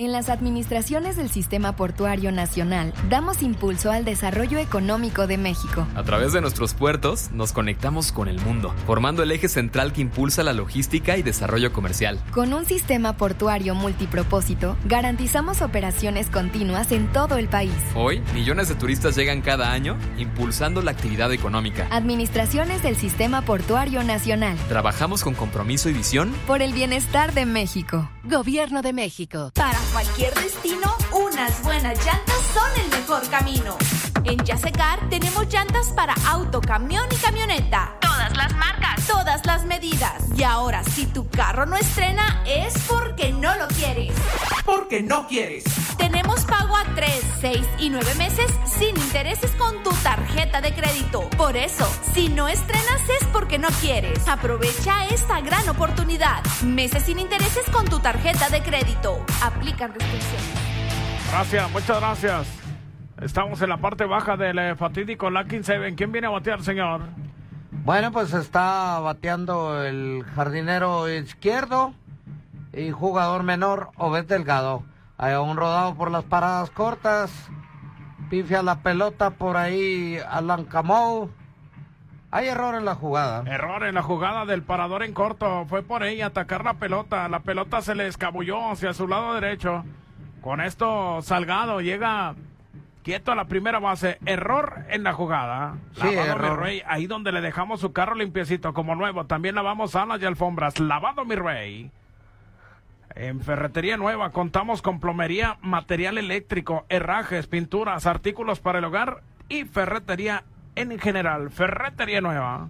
En las administraciones del Sistema Portuario Nacional, damos impulso al desarrollo económico de México. A través de nuestros puertos, nos conectamos con el mundo, formando el eje central que impulsa la logística y desarrollo comercial. Con un sistema portuario multipropósito, garantizamos operaciones continuas en todo el país. Hoy, millones de turistas llegan cada año, impulsando la actividad económica. Administraciones del Sistema Portuario Nacional. Trabajamos con compromiso y visión por el bienestar de México. Gobierno de México. Para cualquier destino, unas buenas llantas son el mejor camino. En Yasecar tenemos llantas para auto, camión y camioneta. Todas las marcas, todas las medidas. Y ahora, si tu carro no estrena, es porque no lo quieres. Porque no quieres. Tenemos pago a 3, 6 y 9 meses sin intereses con tu tarjeta de crédito. Por eso, si no estrenas es porque no quieres. Aprovecha esta gran oportunidad. Meses sin intereses con tu tarjeta de crédito. Aplican restricciones. Gracias, muchas gracias. Estamos en la parte baja del fatídico Lucky 7. ¿Quién viene a batear, señor? Bueno, pues está bateando el jardinero izquierdo y jugador menor, Obed Delgado. Hay un rodado por las paradas cortas. Pifia la pelota por ahí Alan Camou. Hay error en la jugada. Error en la jugada del parador en corto. Fue por ahí a atacar la pelota. La pelota se le escabulló hacia su lado derecho. Con esto Salgado llega quieto a la primera base. Error en la jugada. Sí, lavado, error. mi rey. Ahí donde le dejamos su carro limpiecito como nuevo. También lavamos salas y alfombras. Lavado, mi rey. En Ferretería Nueva contamos con plomería, material eléctrico, herrajes, pinturas, artículos para el hogar y ferretería en general. Ferretería Nueva.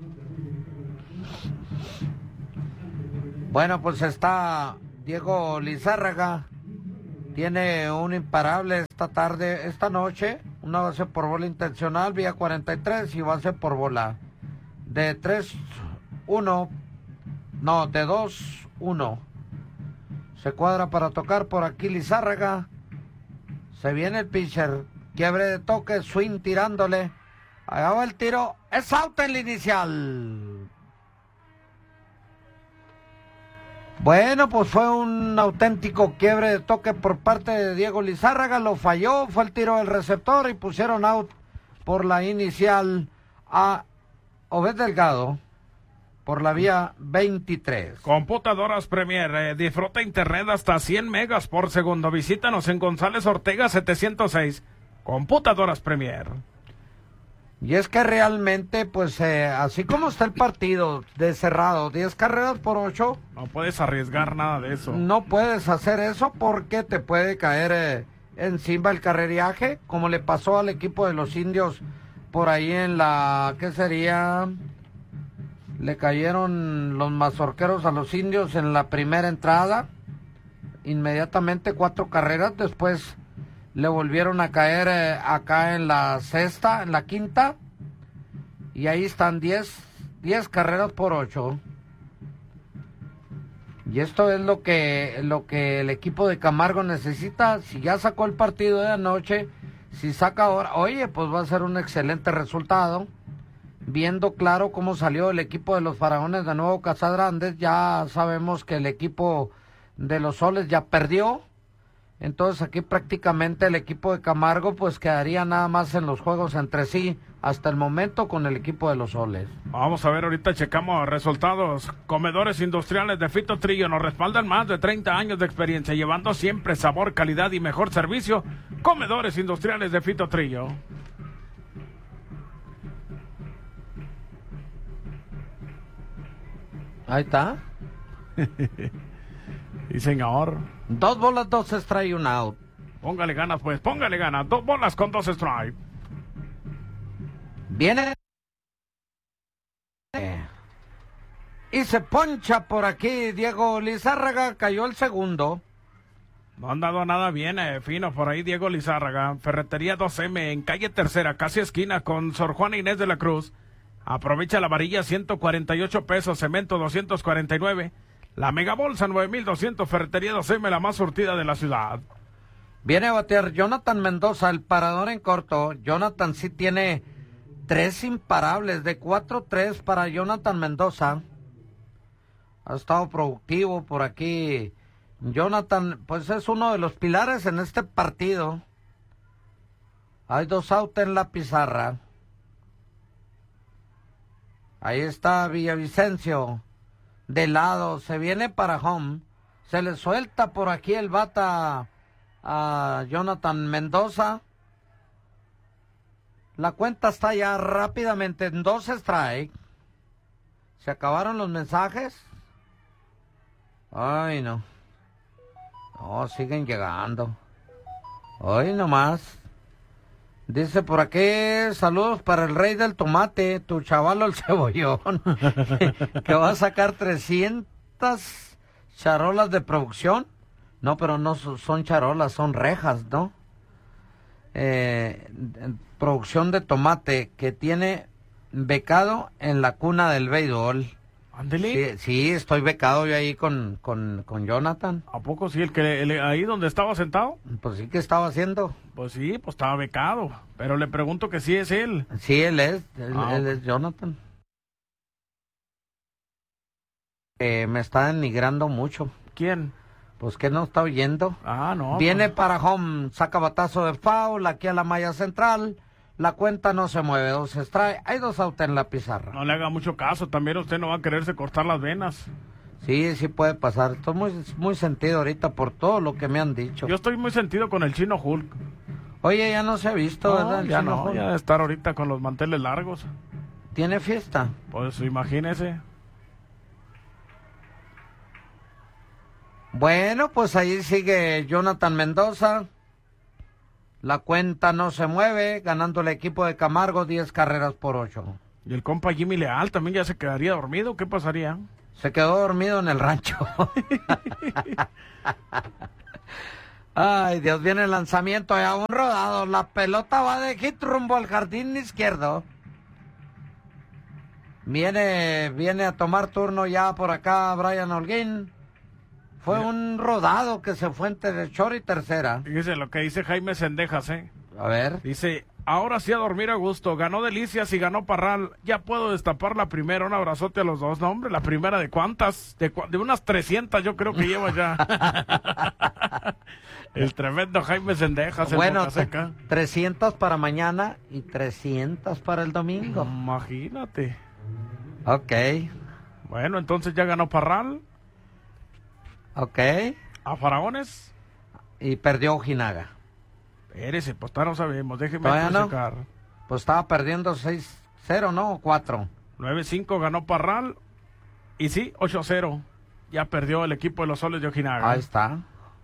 Bueno, pues está Diego Lizárraga. Tiene un imparable esta noche. Una base por bola intencional, vía 43 y base por bola. De 3-1. No, de 2-1. Se cuadra para tocar por aquí Lizárraga. Se viene el pitcher. Quiebre de toque, swing tirándole. Allá va el tiro. Es out en la inicial. Bueno, pues fue un auténtico quiebre de toque por parte de Diego Lizárraga. Lo falló, fue el tiro del receptor y pusieron out por la inicial a Obed Delgado. Por la vía 23. Computadoras Premier, disfruta internet hasta 100 megas por segundo. Visítanos en González Ortega 706. Computadoras Premier. Y es que realmente, pues, así como está el partido de cerrado, 10 carreras por 8. No puedes arriesgar nada de eso. No puedes hacer eso porque te puede caer encima el carreriaje, como le pasó al equipo de los Indios por ahí en la, ¿qué sería? Le cayeron los mazorqueros a los Indios en la primera entrada. Inmediatamente 4 carreras. Después le volvieron a caer acá en la sexta, en la quinta. Y ahí están 10 carreras por 8. Y esto es lo que el equipo de Camargo necesita. Si ya sacó el partido de anoche, si saca ahora, oye, pues va a ser un excelente resultado. Viendo claro cómo salió el equipo de los Faraones de Nuevo Casadrandes, ya sabemos que el equipo de los Soles ya perdió. Entonces aquí prácticamente el equipo de Camargo pues quedaría nada más en los juegos entre sí hasta el momento con el equipo de los Soles. Vamos a ver, ahorita checamos resultados. Comedores Industriales de Fito Trillo nos respaldan más de 30 años de experiencia, llevando siempre sabor, calidad y mejor servicio. Comedores Industriales de Fito Trillo. Ahí está. Sí, señor. 2 bolas, 2 strikes, 1 out. Póngale ganas, pues, póngale ganas. 2 bolas con 2 strikes. Viene. Y se poncha por aquí Diego Lizárraga, cayó el segundo. No han dado nada bien, fino por ahí Diego Lizárraga. Ferretería 2M en calle Tercera, casi esquina con Sor Juana Inés de la Cruz. Aprovecha la varilla, 148 pesos, cemento 249. La megabolsa 9,200, Ferretería 2M, la más surtida de la ciudad. Viene a batear Jonathan Mendoza, el parador en corto. Jonathan sí tiene 3 imparables, de 4-3 para Jonathan Mendoza. Ha estado productivo por aquí Jonathan, pues es uno de los pilares en este partido. Hay 2 outs en la pizarra. Ahí está Villavicencio. De lado, se viene para home. Se le suelta por aquí el bata a Jonathan Mendoza. La cuenta está ya rápidamente en 2 strikes. ¿Se acabaron los mensajes? Ay, no. No, siguen llegando. Hoy nomás. Dice por aquí, saludos para el rey del tomate, tu chavalo el cebollón, que va a sacar 300 charolas de producción. No, pero no son charolas, son rejas, ¿no? Producción de tomate que tiene becado en la cuna del béisbol. Ándele. Sí, estoy becado yo ahí con Jonathan. ¿A poco sí? Ahí donde estaba sentado. Pues sí, ¿qué estaba haciendo? Pues sí, pues estaba becado. Pero le pregunto que sí es él. Sí, él es Jonathan. Me está denigrando mucho. ¿Quién? Pues que no está oyendo. No. Viene para home, saca batazo de foul, aquí a la malla central. La cuenta no se mueve, 2 strikes. Hay 2 outs en la pizarra. No le haga mucho caso, también usted no va a quererse cortar las venas. Sí, sí puede pasar. Estoy muy sentido ahorita por todo lo que me han dicho. Yo estoy muy sentido con el Chino Hulk. Oye, ya no se ha visto, ¿verdad? El Ya Chino no, Hulk. ya de estar ahorita con los manteles largos. ¿Tiene fiesta? Pues imagínese. Bueno, pues ahí sigue Jonathan Mendoza. La cuenta no se mueve, ganando el equipo de Camargo 10 carreras por 8. ¿Y el compa Jimmy Leal también ya se quedaría dormido? ¿Qué pasaría? Se quedó dormido en el rancho. Ay, Dios, viene el lanzamiento ya un rodado. La pelota va de hit rumbo al jardín izquierdo. Viene a tomar turno ya por acá Brian Holguín. Fue un rodado que se fue entre short y tercera. Fíjese lo que dice Jaime Cendejas, A ver. Dice, ahora sí a dormir a gusto. Ganó Delicias y ganó Parral. Ya puedo destapar la primera. Un abrazote a los dos. No, hombre, la primera de cuántas? De unas 300 yo creo que lleva ya. El tremendo Jaime Cendejas. Bueno, 300 para mañana y 300 para el domingo. Imagínate. Ok. Bueno, entonces ya ganó Parral. Ok. A Faraones. Y perdió Ojinaga. Espérese, pues no sabemos. Déjeme No? checar. Pues estaba perdiendo 6-0, ¿no? 4. 9-5 ganó Parral. Y sí, 8-0. Ya perdió el equipo de los Soles de Ojinaga. Ahí está.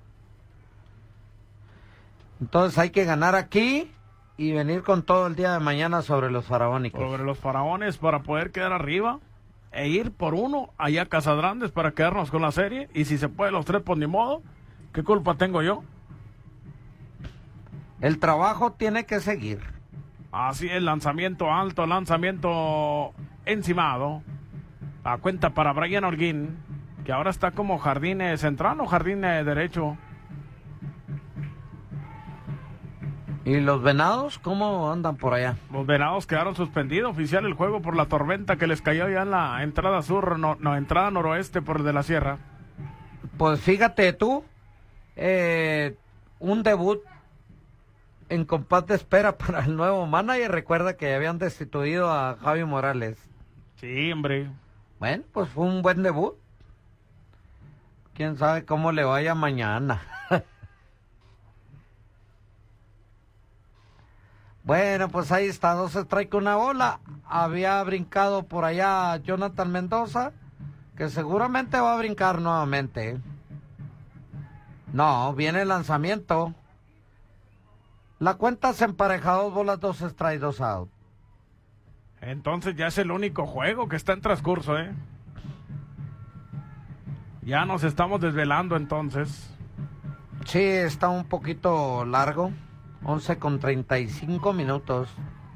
Entonces hay que ganar aquí y venir con todo el día de mañana sobre los faraónicos. Sobre los Faraones para poder quedar arriba. E ir por uno allá a Casadrandes para quedarnos con la serie. Y si se puede los 3, pues ni modo. ¿Qué culpa tengo yo? El trabajo tiene que seguir. Así es, lanzamiento alto, lanzamiento encimado. La cuenta para Brian Holguín, que ahora está como jardín central o jardín derecho. ¿Y los Venados cómo andan por allá? Los Venados quedaron suspendidos oficial el juego por la tormenta que les cayó ya en la entrada sur, entrada noroeste por el de la sierra. Pues fíjate tú, un debut en compás de espera para el nuevo manager. Recuerda que habían destituido a Javi Morales. Sí, hombre. Bueno, pues fue un buen debut. Quién sabe cómo le vaya mañana. Bueno, pues ahí está, 2 strikes, 1 bola. Había brincado por allá Jonathan Mendoza, que seguramente va a brincar nuevamente. No, viene el lanzamiento. La cuenta se empareja, 2 bolas, 2 strikes, 2 out. Entonces ya es el único juego que está en transcurso, Ya nos estamos desvelando entonces. Sí, está un poquito largo. 11:35 minutos.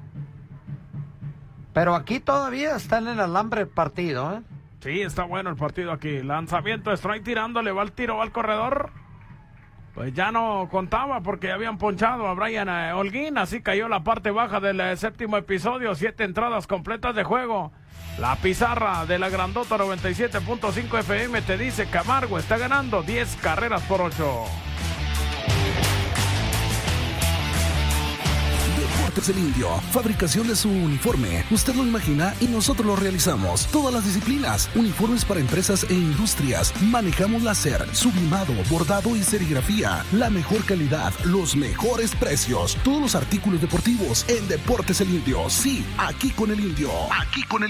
Pero aquí todavía está en el alambre el partido, Sí, está bueno el partido aquí. Lanzamiento, strike tirándole, va el tiro, va al corredor. pues ya no contaba porque habían ponchado a Brian Holguín, así cayó la parte baja del séptimo episodio, 7 entradas completas de juego. La pizarra de la grandota 97.5 FM te dice Camargo está ganando 10 carreras por 8. Deportes El Indio, fabricación de su uniforme. Usted lo imagina y nosotros lo realizamos. Todas las disciplinas, uniformes para empresas e industrias. Manejamos láser, sublimado, bordado y serigrafía. La mejor calidad, los mejores precios. Todos los artículos deportivos en Deportes El Indio. Sí, aquí con El Indio. Aquí con El